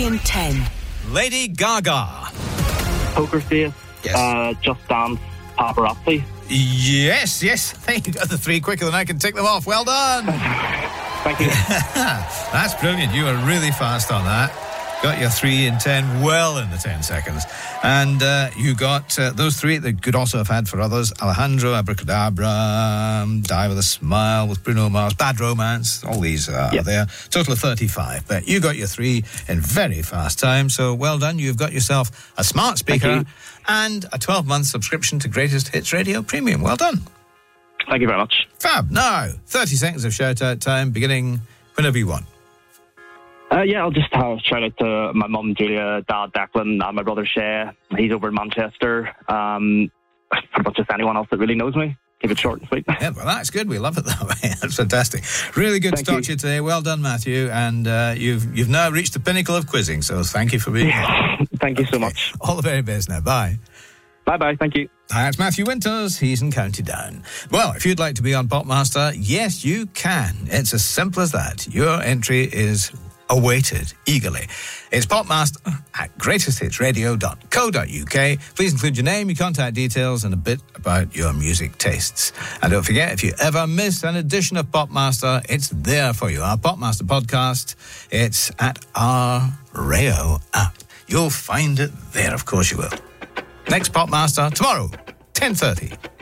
in 10. Lady Gaga. Poker Face. Yes. Just Dance. Paparazzi. Yes. There you got the 3 quicker than I can tick them off. Well done. Thank you. That's brilliant. You were really fast on that. Got your 3 in 10 well in the 10 seconds. And you got those 3 that you could also have had for others. Alejandro, Abracadabra, Die With a Smile with Bruno Mars, Bad Romance. All these are there. Total of 35. But you got your 3 in very fast time. So well done. You've got yourself a smart speaker and a 12-month subscription to Greatest Hits Radio Premium. Well done. Thank you very much. Fab. Now, 30 seconds of shout-out time, beginning whenever you want. I'll just shout out to my mum, Julia, dad, Declan, and my brother, Shay. He's over in Manchester. Pretty much just anyone else that really knows me. Keep it short and sweet. Yeah, well, that's good. We love it that way. That's fantastic. Really good to talk to you today. Well done, Matthew. And you've now reached the pinnacle of quizzing, so thank you for being here. Thank you so much. All the very best now. Bye. Bye-bye. Thank you. That's Matthew Winters. He's in County Down. Well, if you'd like to be on Popmaster, yes, you can. It's as simple as that. Your entry is awaited eagerly. It's Popmaster at greatesthitsradio.co.uk. Please include your name, your contact details, and a bit about your music tastes. And don't forget, if you ever miss an edition of Popmaster, it's there for you. Our Popmaster podcast, it's at our Rayo app. You'll find it there, of course you will. Next Popmaster tomorrow, 10:30.